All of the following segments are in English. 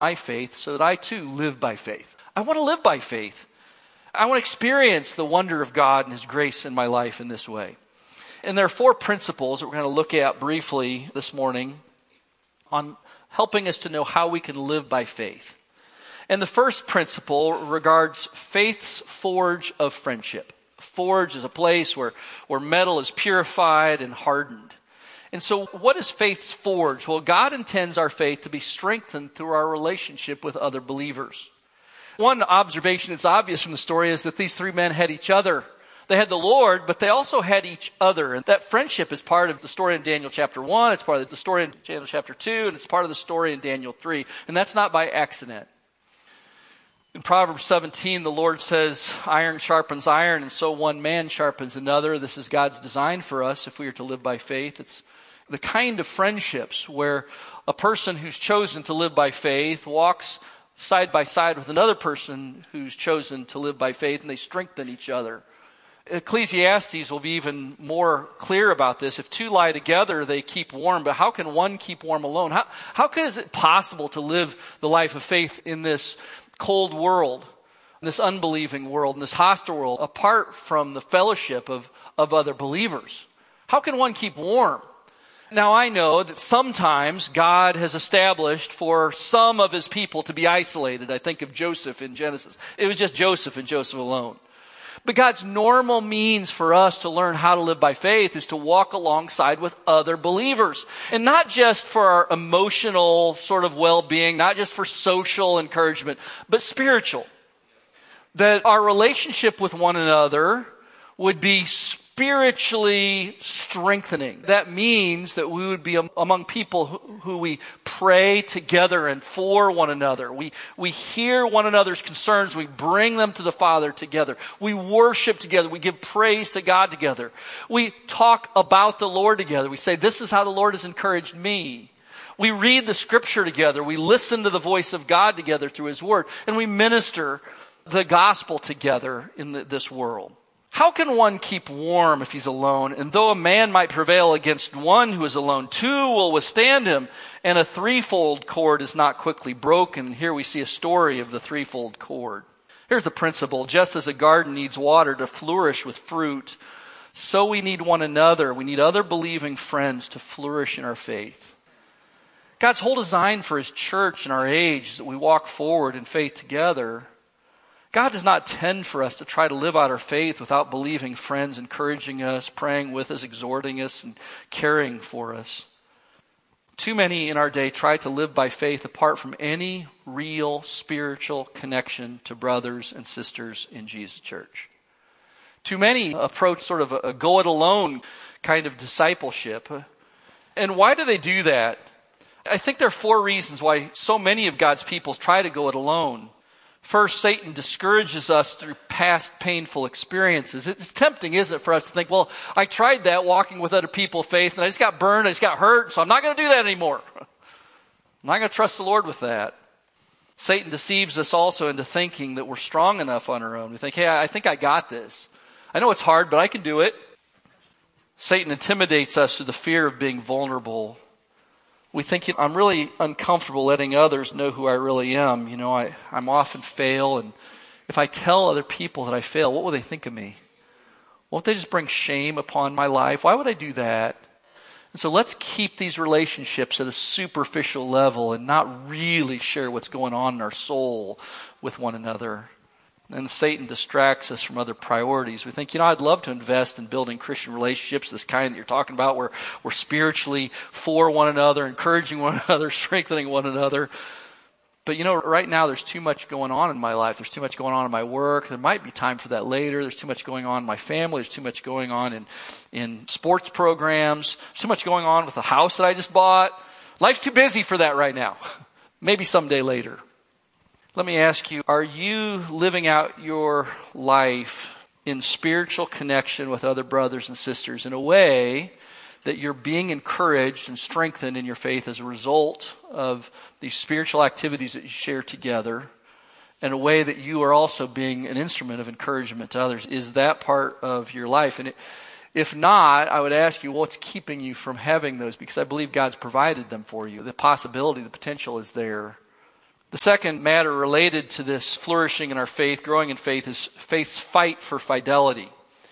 my faith so that I too live by faith. I want to live by faith. I want to experience the wonder of God and His grace in my life in this way. And there are 4 principles that we're going to look at briefly this morning on helping us to know how we can live by faith. And the first principle regards faith's forge of friendship. A forge is a place where metal is purified and hardened. And so what is faith's forge? Well, God intends our faith to be strengthened through our relationship with other believers. One observation that's obvious from the story is that these 3 men had each other. They had the Lord, but they also had each other. And that friendship is part of the story in Daniel chapter 1. It's part of the story in Daniel chapter 2. And it's part of the story in Daniel 3. And that's not by accident. In Proverbs 17, the Lord says, iron sharpens iron, and so one man sharpens another. This is God's design for us if we are to live by faith. It's the kind of friendships where a person who's chosen to live by faith walks side by side with another person who's chosen to live by faith, and they strengthen each other. Ecclesiastes will be even more clear about this. If 2 lie together, they keep warm, but how can one keep warm alone? How is it possible to live the life of faith in this cold world, in this unbelieving world, in this hostile world, apart from the fellowship of other believers? How can one keep warm? Now, I know that sometimes God has established for some of His people to be isolated. I think of Joseph in Genesis. It was just Joseph and Joseph alone. But God's normal means for us to learn how to live by faith is to walk alongside with other believers. And not just for our emotional sort of well-being, not just for social encouragement, but spiritual. That our relationship with one another would be spiritually strengthening. That means that we would be among people who we pray together and for one another. We hear one another's concerns. We bring them to the Father together. We worship together. We give praise to God together. We talk about the Lord together. We say, this is how the Lord has encouraged me. We read the Scripture together. We listen to the voice of God together through His Word. And we minister the gospel together in this world. How can one keep warm if he's alone? And though a man might prevail against one who is alone, 2 will withstand him, and a 3-fold cord is not quickly broken. Here we see a story of the 3-fold cord. Here's the principle. Just as a garden needs water to flourish with fruit, so we need one another. We need other believing friends to flourish in our faith. God's whole design for His church in our age is that we walk forward in faith together. God does not tend for us to try to live out our faith without believing friends encouraging us, praying with us, exhorting us, and caring for us. Too many in our day try to live by faith apart from any real spiritual connection to brothers and sisters in Jesus' church. Too many approach sort of a go-it-alone kind of discipleship. And why do they do that? I think there are 4 reasons why so many of God's people try to go it alone. First, Satan discourages us through past painful experiences. It's tempting, isn't it, for us to think, well, I tried that walking with other people of faith, and I just got burned, I just got hurt, so I'm not going to do that anymore. I'm not going to trust the Lord with that. Satan deceives us also into thinking that we're strong enough on our own. We think, hey, I think I got this. I know it's hard, but I can do it. Satan intimidates us through the fear of being vulnerable. We think, I'm really uncomfortable letting others know who I really am. I'm often fail, and if I tell other people that I fail, what will they think of me? Won't they just bring shame upon my life? Why would I do that? And so let's keep these relationships at a superficial level and not really share what's going on in our soul with one another. And Satan distracts us from other priorities. We think, I'd love to invest in building Christian relationships, this kind that you're talking about, where we're spiritually for one another, encouraging one another, strengthening one another. But right now there's too much going on in my life. There's too much going on in my work. There might be time for that later. There's too much going on in my family. There's too much going on in sports programs. There's too much going on with the house that I just bought. Life's too busy for that right now. Maybe someday later. Let me ask you, are you living out your life in spiritual connection with other brothers and sisters in a way that you're being encouraged and strengthened in your faith as a result of these spiritual activities that you share together, in a way that you are also being an instrument of encouragement to others? Is that part of your life? And if not, I would ask you, what's keeping you from having those? Because I believe God's provided them for you. The possibility, the potential is there. The second matter related to this flourishing in our faith, growing in faith, is faith's fight for fidelity.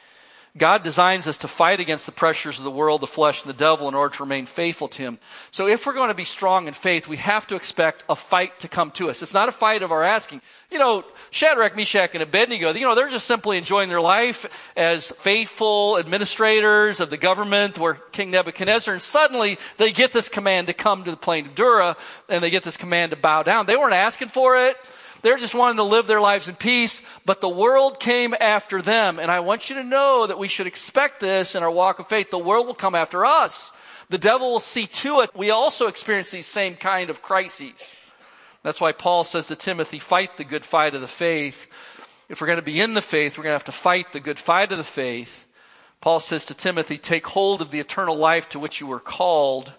God designs us to fight against the pressures of the world, the flesh, and the devil in order to remain faithful to Him. So if we're going to be strong in faith, we have to expect a fight to come to us. It's not a fight of our asking. Shadrach, Meshach, and Abednego, they're just simply enjoying their life as faithful administrators of the government where King Nebuchadnezzar, and suddenly they get this command to come to the plain of Dura, and they get this command to bow down. They weren't asking for it. They're just wanting to live their lives in peace, but the world came after them. And I want you to know that we should expect this in our walk of faith. The world will come after us. The devil will see to it. We also experience these same kind of crises. That's why Paul says to Timothy, fight the good fight of the faith. If we're going to be in the faith, we're going to have to fight the good fight of the faith. Paul says to Timothy, take hold of the eternal life to which you were called,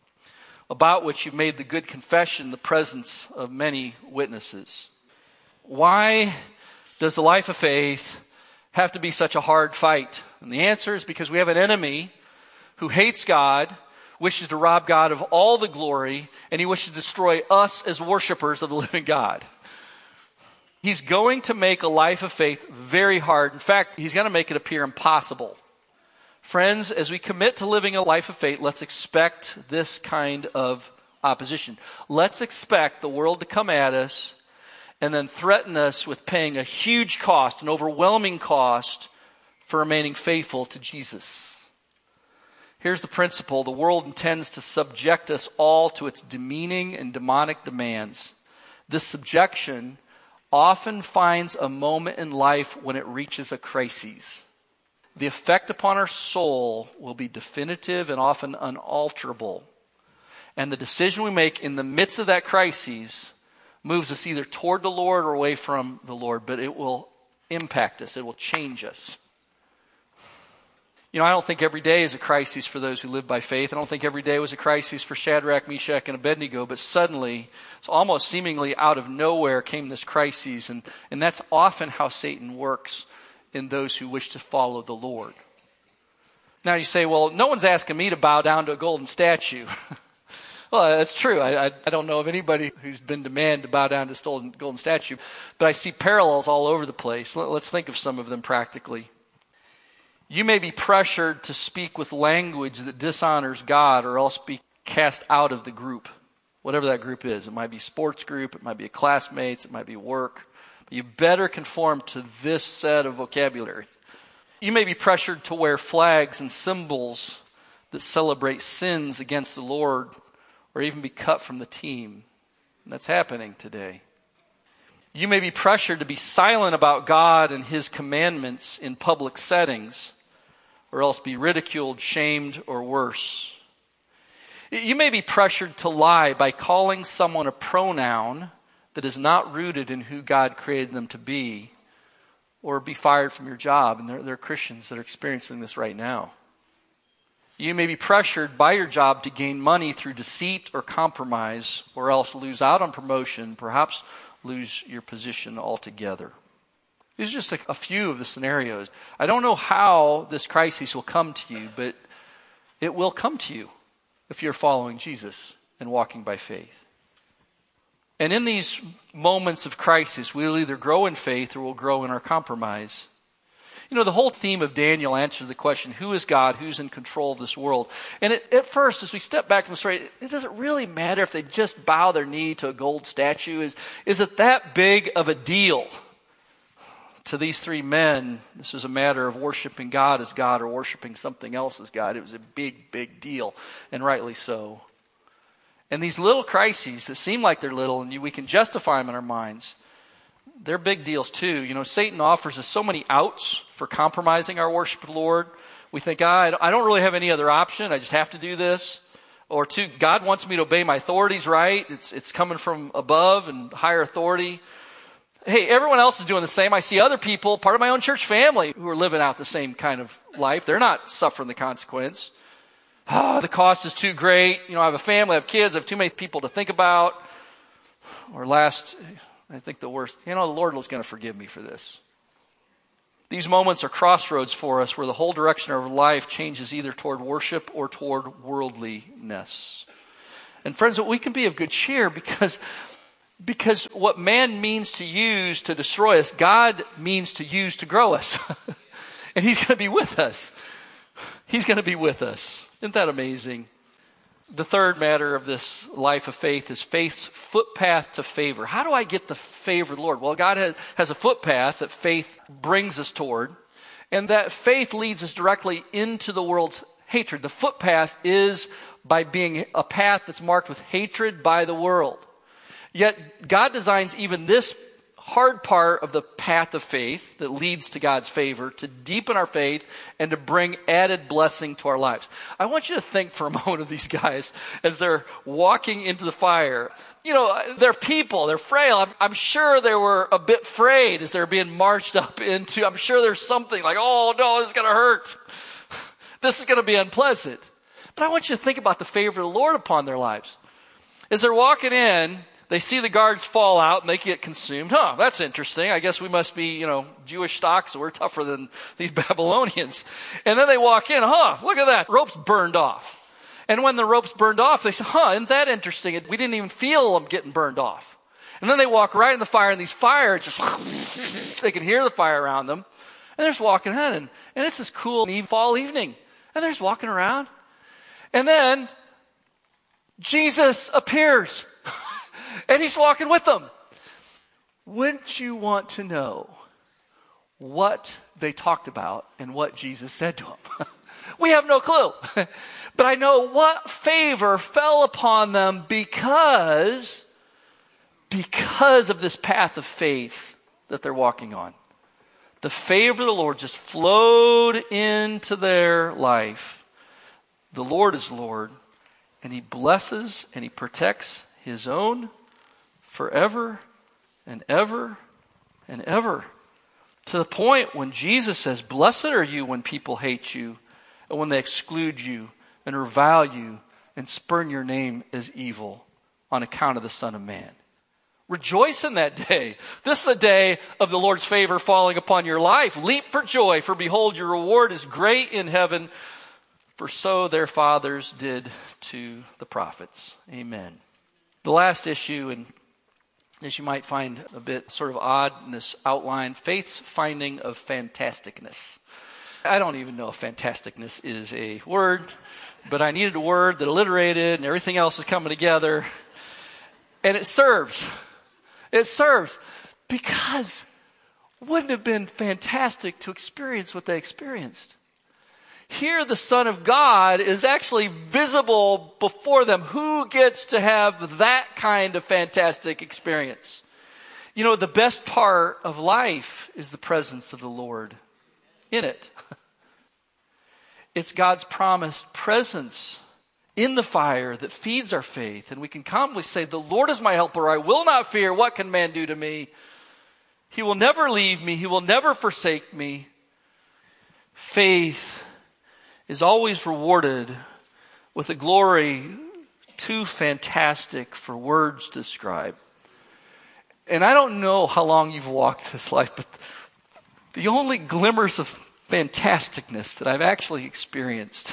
about which you've made the good confession in the presence of many witnesses. Why does the life of faith have to be such a hard fight? And the answer is because we have an enemy who hates God, wishes to rob God of all the glory, and he wishes to destroy us as worshipers of the living God. He's going to make a life of faith very hard. In fact, he's going to make it appear impossible. Friends, as we commit to living a life of faith, let's expect this kind of opposition. Let's expect the world to come at us and then threaten us with paying a huge cost, an overwhelming cost, for remaining faithful to Jesus. Here's the principle. The world intends to subject us all to its demeaning and demonic demands. This subjection often finds a moment in life when it reaches a crisis. The effect upon our soul will be definitive and often unalterable. And the decision we make in the midst of that crisis moves us either toward the Lord or away from the Lord, but it will impact us. It will change us. I don't think every day is a crisis for those who live by faith. I don't think every day was a crisis for Shadrach, Meshach, and Abednego, but suddenly, it's almost seemingly out of nowhere came this crisis, and that's often how Satan works in those who wish to follow the Lord. Now you say, well, no one's asking me to bow down to a golden statue. Well, that's true. I don't know of anybody who's been demanded to bow down to a golden statue, but I see parallels all over the place. Let's think of some of them practically. You may be pressured to speak with language that dishonors God or else be cast out of the group, whatever that group is. It might be a sports group, it might be classmates, it might be work. But you better conform to this set of vocabulary. You may be pressured to wear flags and symbols that celebrate sins against the Lord, or even be cut from the team. And that's happening today. You may be pressured to be silent about God and His commandments in public settings, or else be ridiculed, shamed, or worse. You may be pressured to lie by calling someone a pronoun that is not rooted in who God created them to be, or be fired from your job. And there are Christians that are experiencing this right now. You may be pressured by your job to gain money through deceit or compromise, or else lose out on promotion, perhaps lose your position altogether. These are just a few of the scenarios. I don't know how this crisis will come to you, but it will come to you if you're following Jesus and walking by faith. And in these moments of crisis, we'll either grow in faith or we'll grow in our compromise. The whole theme of Daniel answers the question, who is God? Who's in control of this world? And at first, as we step back from the story, it doesn't really matter if they just bow their knee to a gold statue. Is it that big of a deal? To these three men, this is a matter of worshiping God as God or worshiping something else as God. It was a big, big deal, and rightly so. And these little crises that seem like they're little, and we can justify them in our minds, they're big deals too. Satan offers us so many outs for compromising our worship of the Lord. We think, I don't really have any other option. I just have to do this. Or two, God wants me to obey my authorities, right? It's coming from above and higher authority. Hey, everyone else is doing the same. I see other people, part of my own church family, who are living out the same kind of life. They're not suffering the consequence. The cost is too great. I have a family, I have kids, I have too many people to think about. Or last, I think the worst, the Lord was going to forgive me for this. These moments are crossroads for us where the whole direction of our life changes either toward worship or toward worldliness. And friends, we can be of good cheer because Because what man means to use to destroy us, God means to use to grow us. And he's going to be with us. He's going to be with us. Isn't that amazing? The third matter of this life of faith is faith's footpath to favor. How do I get the favor of the Lord? Well, God has a footpath that faith brings us toward, and that faith leads us directly into the world's hatred. The footpath is by being a path that's marked with hatred by the world. Yet God designs even this hard part of the path of faith that leads to God's favor to deepen our faith and to bring added blessing to our lives. I want you to think for a moment of these guys as they're walking into the fire. You know, they're people, they're frail. I'm sure they were a bit frayed as they're being marched up into. I'm sure there's something like, oh no, this is going to hurt. This is going to be unpleasant. But I want you to think about the favor of the Lord upon their lives. As they're walking in, they see the guards fall out and they get consumed. That's interesting. I guess we must be, Jewish stock, so we're tougher than these Babylonians. And then they walk in. Look at that. Rope's burned off. And when the rope's burned off, they say, isn't that interesting? We didn't even feel them getting burned off. And then they walk right in the fire, and these fires just, they can hear the fire around them. And they're just walking around, and it's this cool fall evening. And they're just walking around. And then Jesus appears. And he's walking with them. Wouldn't you want to know what they talked about and what Jesus said to them? We have no clue. But I know what favor fell upon them because of this path of faith that they're walking on. The favor of the Lord just flowed into their life. The Lord is Lord, and he blesses and he protects his own forever and ever and ever. To the point when Jesus says, blessed are you when people hate you and when they exclude you and revile you and spurn your name as evil on account of the Son of Man. Rejoice in that day. This is a day of the Lord's favor falling upon your life. Leap for joy, for behold, your reward is great in heaven, for so their fathers did to the prophets. Amen. The last issue, and as you might find a bit sort of odd in this outline, faith's finding of fantasticness. I don't even know if fantasticness is a word, but I needed a word that alliterated and everything else is coming together. And it serves. It serves because wouldn't it have been fantastic to experience what they experienced? Here the Son of God is actually visible before them. Who gets to have that kind of fantastic experience? You know, the best part of life is the presence of the Lord in it. It's God's promised presence in the fire that feeds our faith. And we can calmly say, the Lord is my helper. I will not fear. What can man do to me? He will never leave me. He will never forsake me. Faith is always rewarded with a glory too fantastic for words to describe. And I don't know how long you've walked this life, but the only glimmers of fantasticness that I've actually experienced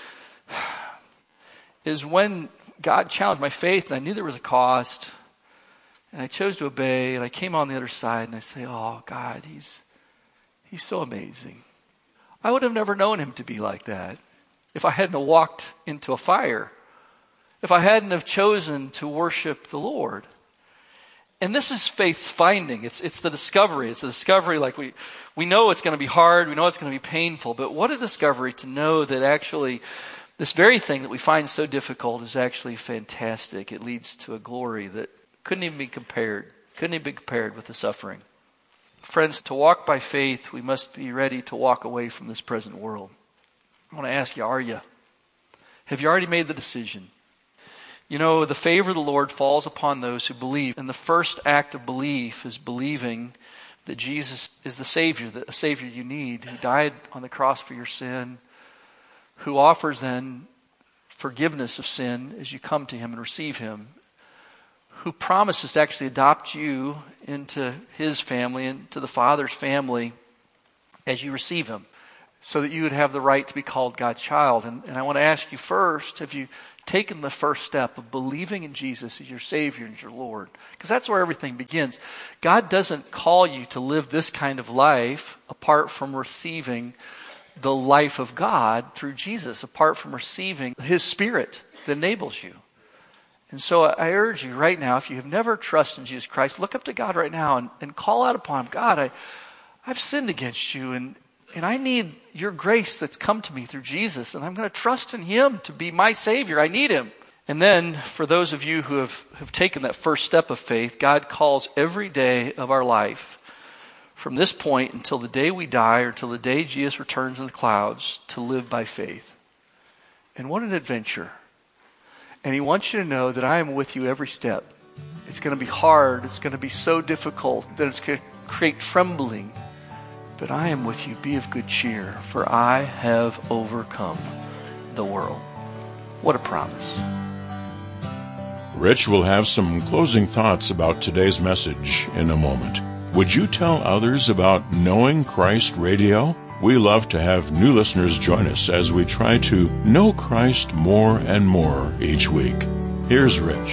is when God challenged my faith and I knew there was a cost and I chose to obey and I came on the other side and I say, oh God, he's so amazing. I would have never known him to be like that if I hadn't walked into a fire, if I hadn't have chosen to worship the Lord. And this is faith's finding. It's the discovery. It's a discovery like we know it's going to be hard. We know it's going to be painful. But what a discovery to know that actually this very thing that we find so difficult is actually fantastic. It leads to a glory that couldn't even be compared with the suffering. Friends, to walk by faith, we must be ready to walk away from this present world. I want to ask you, are you? Have you already made the decision? You know, the favor of the Lord falls upon those who believe. And the first act of belief is believing that Jesus is the Savior, a Savior you need, who died on the cross for your sin, who offers then forgiveness of sin as you come to him and receive him, who promises to actually adopt you into his family and to the Father's family as you receive him, so that you would have the right to be called God's child. And I want to ask you first, have you taken the first step of believing in Jesus as your Savior and your Lord. Because that's where everything begins. God doesn't call you to live this kind of life apart from receiving the life of God through Jesus, apart from receiving His Spirit that enables you. And so I urge you right now, if you have never trusted in Jesus Christ, look up to God right now and call out upon Him. God, I've sinned against you, and I need your grace that's come to me through Jesus, and I'm going to trust in Him to be my Savior. I need Him. And then for those of you who have taken that first step of faith, God calls every day of our life from this point until the day we die or until the day Jesus returns in the clouds to live by faith. And what an adventure. And He wants you to know that I am with you every step. It's going to be hard. It's going to be so difficult that it's going to create trembling. But I am with you. Be of good cheer, for I have overcome the world. What a promise. Rich will have some closing thoughts about today's message in a moment. Would you tell others about Knowing Christ Radio? We love to have new listeners join us as we try to know Christ more and more each week. Here's Rich.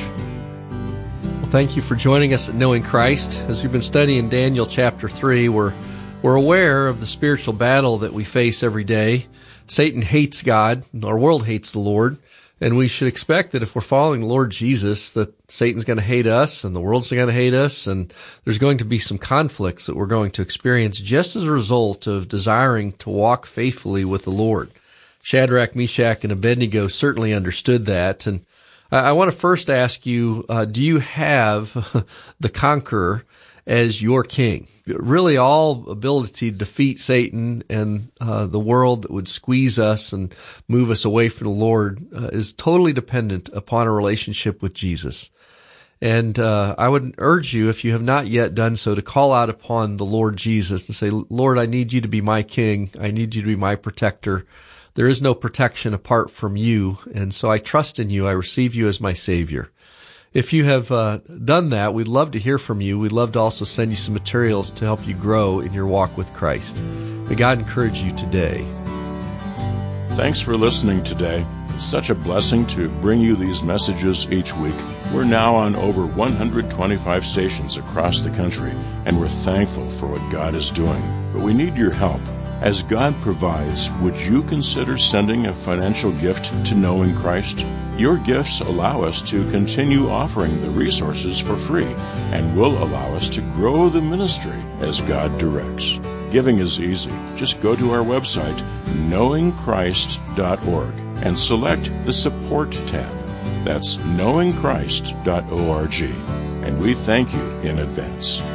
Well, thank you for joining us at Knowing Christ. As we've been studying Daniel chapter 3, we're aware of the spiritual battle that we face every day. Satan hates God, our world hates the Lord, and we should expect that if we're following the Lord Jesus, that Satan's going to hate us and the world's going to hate us, and there's going to be some conflicts that we're going to experience just as a result of desiring to walk faithfully with the Lord. Shadrach, Meshach, and Abednego certainly understood that, and I want to first ask you, do you have the conqueror as your king? Really, all ability to defeat Satan and the world that would squeeze us and move us away from the Lord is totally dependent upon a relationship with Jesus. And I would urge you, if you have not yet done so, to call out upon the Lord Jesus and say, Lord, I need you to be my king. I need you to be my protector. There is no protection apart from you, and so I trust in you. I receive you as my Savior. If you have done that, we'd love to hear from you. We'd love to also send you some materials to help you grow in your walk with Christ. May God encourage you today. Thanks for listening today. It's such a blessing to bring you these messages each week. We're now on over 125 stations across the country, and we're thankful for what God is doing. But we need your help. As God provides, would you consider sending a financial gift to Knowing Christ? Your gifts allow us to continue offering the resources for free and will allow us to grow the ministry as God directs. Giving is easy. Just go to our website, knowingchrist.org, and select the Support tab. That's knowingchrist.org. And we thank you in advance.